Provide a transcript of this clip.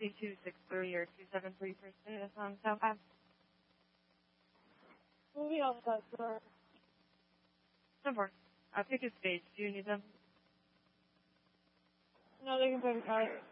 taxi 263 or 273 for status on South Ave. Moving on that, sir. Number. I'll take a stage. Do you need them? No, they can put it out.